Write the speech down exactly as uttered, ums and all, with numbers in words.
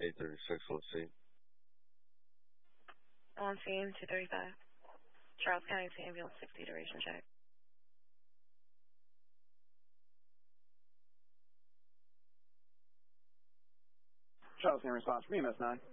eight thirty-six, let's see. On scene, two thirty-five. Charles County to ambulance sixty, duration check. Charles County response, B M S nine.